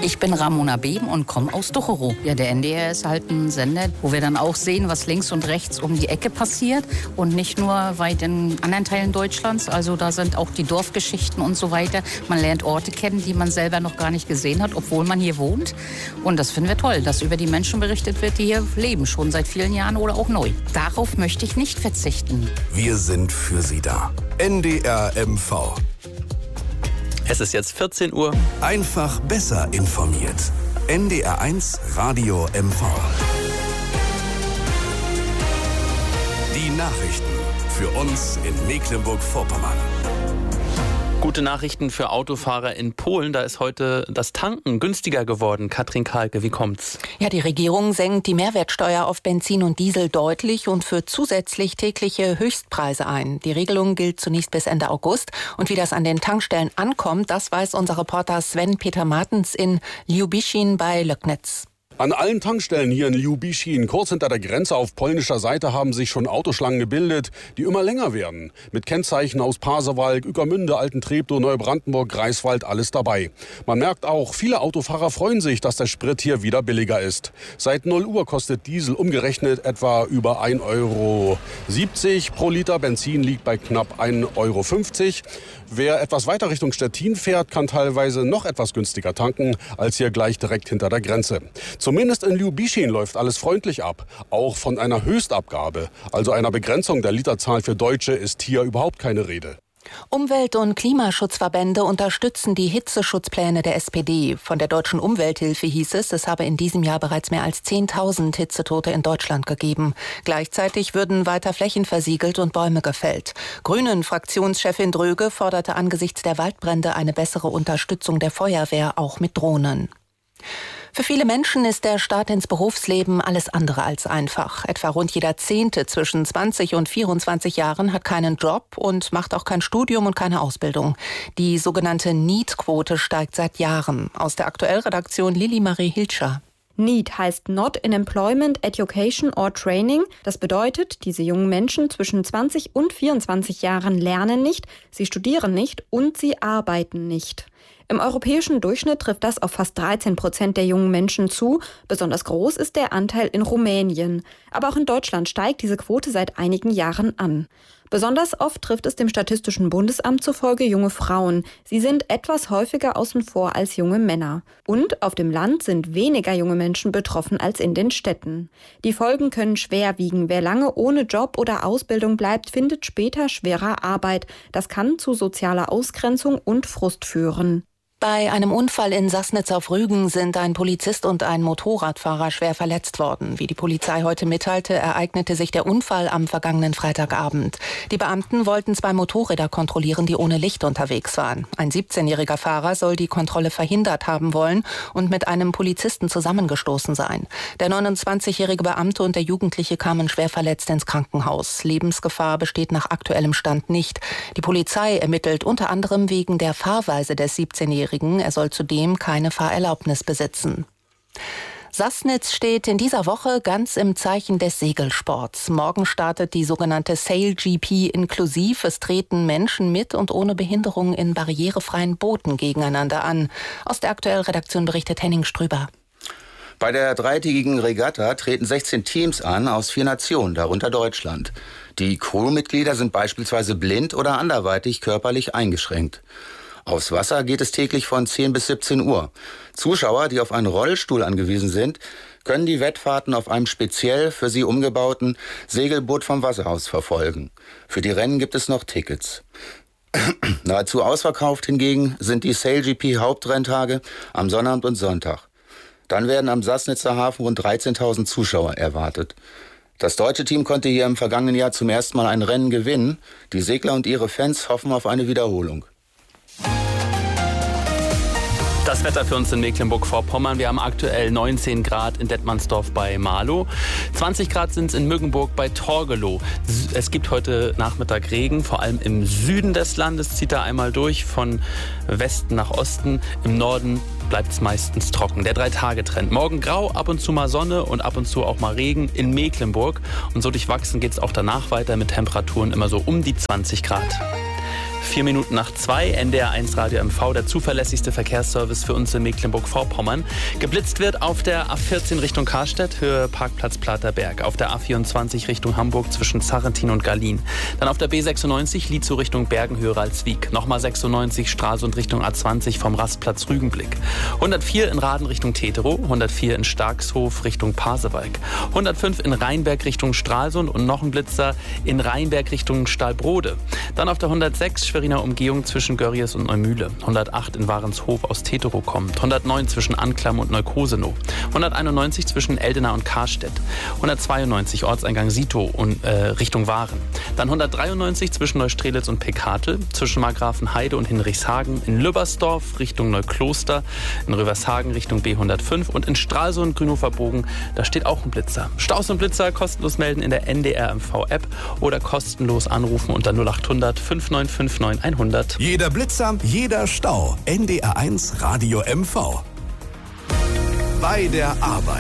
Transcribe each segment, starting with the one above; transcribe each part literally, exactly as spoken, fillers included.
Ich bin Ramona Beben und komme aus Ducherow. Ja, der N D R ist halt ein Sender, wo wir dann auch sehen, was links und rechts um die Ecke passiert und nicht nur weit in anderen Teilen Deutschlands. Also da sind auch die Dorfgeschichten und so weiter. Man lernt Orte kennen, die man selber noch gar nicht gesehen hat, obwohl man hier wohnt. Und das finden wir toll, dass über die Menschen berichtet wird, die hier leben, schon seit vielen Jahren oder auch neu. Darauf möchte ich nicht verzichten. Wir sind für Sie da. N D R M V. Es ist jetzt vierzehn Uhr. Einfach besser informiert. N D R eins Radio M V. Die Nachrichten für uns in Mecklenburg-Vorpommern. Gute Nachrichten für Autofahrer in Polen. Da ist heute das Tanken günstiger geworden. Katrin Kahlke, wie kommt's? Ja, die Regierung senkt die Mehrwertsteuer auf Benzin und Diesel deutlich und führt zusätzlich tägliche Höchstpreise ein. Die Regelung gilt zunächst bis Ende August. Und wie das an den Tankstellen ankommt, das weiß unser Reporter Sven-Peter Martens in Liubiszyn bei Löcknitz. An allen Tankstellen hier in Liubiszyn, kurz hinter der Grenze auf polnischer Seite, haben sich schon Autoschlangen gebildet, die immer länger werden. Mit Kennzeichen aus Pasewalk, Ueckermünde, Altentreptow, Neubrandenburg, Greifswald, alles dabei. Man merkt auch, viele Autofahrer freuen sich, dass der Sprit hier wieder billiger ist. Seit null Uhr kostet Diesel umgerechnet etwa über ein Euro siebzig pro Liter. Benzin liegt bei knapp ein Euro fünfzig. Wer etwas weiter Richtung Stettin fährt, kann teilweise noch etwas günstiger tanken als hier gleich direkt hinter der Grenze. Zumindest in Liubiszyn läuft alles freundlich ab. Auch von einer Höchstabgabe, also einer Begrenzung der Literzahl für Deutsche, ist hier überhaupt keine Rede. Umwelt- und Klimaschutzverbände unterstützen die Hitzeschutzpläne der S P D. Von der Deutschen Umwelthilfe hieß es, es habe in diesem Jahr bereits mehr als zehntausend Hitzetote in Deutschland gegeben. Gleichzeitig würden weiter Flächen versiegelt und Bäume gefällt. Grünen-Fraktionschefin Dröge forderte angesichts der Waldbrände eine bessere Unterstützung der Feuerwehr, auch mit Drohnen. Für viele Menschen ist der Start ins Berufsleben alles andere als einfach. Etwa rund jeder Zehnte zwischen zwanzig und vierundzwanzig Jahren hat keinen Job und macht auch kein Studium und keine Ausbildung. Die sogenannte NEET-Quote steigt seit Jahren. Aus der Aktuellredaktion Lili Marie Hilscher. NEET heißt Not in Employment, Education or Training. Das bedeutet, diese jungen Menschen zwischen zwanzig und vierundzwanzig Jahren lernen nicht, sie studieren nicht und sie arbeiten nicht. Im europäischen Durchschnitt trifft das auf fast dreizehn Prozent der jungen Menschen zu. Besonders groß ist der Anteil in Rumänien. Aber auch in Deutschland steigt diese Quote seit einigen Jahren an. Besonders oft trifft es dem Statistischen Bundesamt zufolge junge Frauen. Sie sind etwas häufiger außen vor als junge Männer. Und auf dem Land sind weniger junge Menschen betroffen als in den Städten. Die Folgen können schwer wiegen. Wer lange ohne Job oder Ausbildung bleibt, findet später schwerer Arbeit. Das kann zu sozialer Ausgrenzung und Frust führen. Bei einem Unfall in Sassnitz auf Rügen sind ein Polizist und ein Motorradfahrer schwer verletzt worden. Wie die Polizei heute mitteilte, ereignete sich der Unfall am vergangenen Freitagabend. Die Beamten wollten zwei Motorräder kontrollieren, die ohne Licht unterwegs waren. Ein siebzehnjähriger Fahrer soll die Kontrolle verhindert haben wollen und mit einem Polizisten zusammengestoßen sein. Der neunundzwanzigjährige Beamte und der Jugendliche kamen schwer verletzt ins Krankenhaus. Lebensgefahr besteht nach aktuellem Stand nicht. Die Polizei ermittelt unter anderem wegen der Fahrweise des siebzehnjährigen. Er soll zudem keine Fahrerlaubnis besitzen. Sassnitz steht in dieser Woche ganz im Zeichen des Segelsports. Morgen startet die sogenannte Sail G P inklusiv. Es treten Menschen mit und ohne Behinderung in barrierefreien Booten gegeneinander an. Aus der Aktuellredaktion berichtet Henning Strüber. Bei der dreitägigen Regatta treten sechzehn Teams an aus vier Nationen, darunter Deutschland. Die Crewmitglieder sind beispielsweise blind oder anderweitig körperlich eingeschränkt. Aufs Wasser geht es täglich von zehn bis siebzehn Uhr. Zuschauer, die auf einen Rollstuhl angewiesen sind, können die Wettfahrten auf einem speziell für sie umgebauten Segelboot vom Wasser aus verfolgen. Für die Rennen gibt es noch Tickets. Nahezu ausverkauft hingegen sind die Sail G P Hauptrenntage am Sonnabend und Sonntag. Dann werden am Sassnitzer Hafen rund dreizehntausend Zuschauer erwartet. Das deutsche Team konnte hier im vergangenen Jahr zum ersten Mal ein Rennen gewinnen. Die Segler und ihre Fans hoffen auf eine Wiederholung. Das Wetter für uns in Mecklenburg-Vorpommern. Wir haben aktuell neunzehn Grad in Detmansdorf bei Marlow. zwanzig Grad sind es in Mückenburg bei Torgelow. Es gibt heute Nachmittag Regen, vor allem im Süden des Landes zieht er einmal durch, von Westen nach Osten. Im Norden bleibt es meistens trocken. Der Drei-Tage-Trend. Morgen grau, ab und zu mal Sonne und ab und zu auch mal Regen in Mecklenburg. Und so durchwachsen geht es auch danach weiter mit Temperaturen immer so um die zwanzig Grad. Vier Minuten nach zwei, N D R eins Radio M V, der zuverlässigste Verkehrsservice für uns in Mecklenburg-Vorpommern. Geblitzt wird auf der A vierzehn Richtung Karstedt, Höhe Parkplatz Platerberg. Auf der A vierundzwanzig Richtung Hamburg zwischen Zarrentin und Gallien. Dann auf der B sechsundneunzig Lietzow Richtung Bergen, Höhe Ralswiek. Nochmal sechsundneunzig Stralsund Richtung A zwanzig vom Rastplatz Rügenblick. hundertvier in Raden Richtung Teterow, hundertvier in Starkshof Richtung Pasewalk. hundertfünf in Rheinberg Richtung Stralsund und noch ein Blitzer in Rheinberg Richtung Stahlbrode. Dann auf der hundertsechs Schweriner Umgehung zwischen Görries und Neumühle. hundertacht in Warenshof aus Teterow kommt. hundertneun zwischen Anklam und Neukosenow. hunderteinundneunzig zwischen Eldena und Karstedt. hundertzweiundneunzig Ortseingang Sitow und äh, Richtung Waren. Dann hundertdreiundneunzig zwischen Neustrelitz und Pekhatel. Zwischen Margrafenheide und Hinrichshagen. In Lübbersdorf Richtung Neukloster. In Rövershagen Richtung B hundertfünf. Und in Stralsund, Grünhofer Bogen, da steht auch ein Blitzer. Staus und Blitzer kostenlos melden in der N D R M V-App oder kostenlos anrufen unter null acht hundert fünf neun fünf neun hundert. Jeder Blitzer, jeder Stau. N D R eins Radio M V. Bei der Arbeit.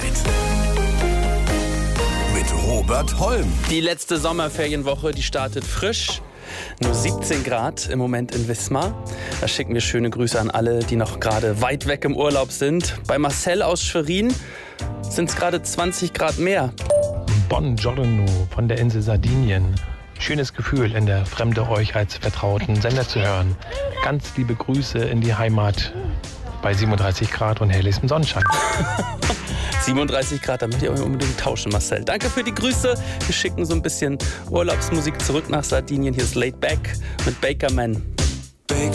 Mit Robert Holm. Die letzte Sommerferienwoche, die startet frisch. Nur siebzehn Grad im Moment in Wismar. Da schicken wir schöne Grüße an alle, die noch gerade weit weg im Urlaub sind. Bei Marcel aus Schwerin sind es gerade zwanzig Grad mehr. Buongiorno von der Insel Sardinien. Schönes Gefühl, in der Fremde euch als vertrauten Sender zu hören. Ganz liebe Grüße in die Heimat bei siebenunddreißig Grad und herrlichstem Sonnenschein. siebenunddreißig Grad, da müsst ihr unbedingt tauschen, Marcel. Danke für die Grüße. Wir schicken so ein bisschen Urlaubsmusik zurück nach Sardinien. Hier ist Laid Back mit Bakerman. Baker